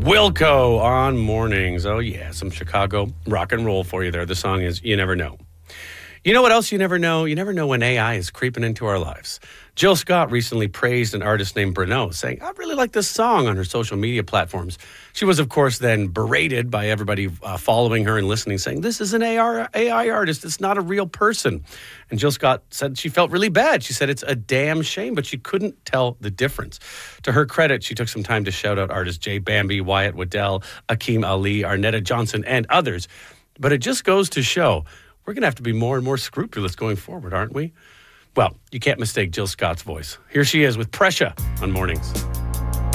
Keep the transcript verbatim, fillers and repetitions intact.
Wilco on mornings. Oh, yeah, some Chicago rock and roll for you there. The song is You Never Know. You know what else you never know? You never know when A I is creeping into our lives. Jill Scott recently praised an artist named Bruno, saying, I really like this song on her social media platforms. She was, of course, then berated by everybody uh, following her and listening, saying, this is an A I artist. It's not a real person. And Jill Scott said she felt really bad. She said it's a damn shame, but she couldn't tell the difference. To her credit, she took some time to shout out artists Jay Bambi, Wyatt Waddell, Akeem Ali, Arnetta Johnson, and others. But it just goes to show we're going to have to be more and more scrupulous going forward, aren't we? Well, you can't mistake Jill Scott's voice. Here she is with Pressure on Mornings.